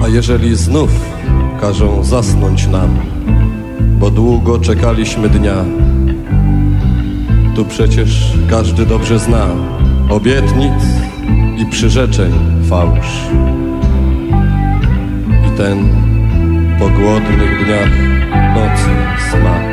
jeżeli znów każą zasnąć nam, bo długo czekaliśmy dnia, tu przecież każdy dobrze zna obietnic i przyrzeczeń fałsz. I ten po głodnych dniach nocy smak.